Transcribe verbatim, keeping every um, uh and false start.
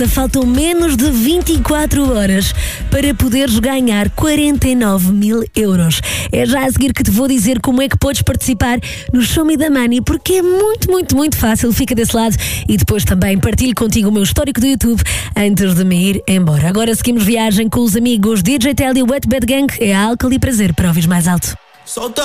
Faltam menos de vinte e quatro horas para poderes ganhar quarenta e nove mil euros. É já a seguir que te vou dizer como é que podes participar no Show Me the Money, porque é muito, muito, muito fácil. Fica desse lado e depois também partilho contigo o meu histórico do YouTube antes de me ir embora. Agora seguimos viagem com os amigos D J Telly, Wet Bad Gang. É álcool e prazer para ouvir mais alto.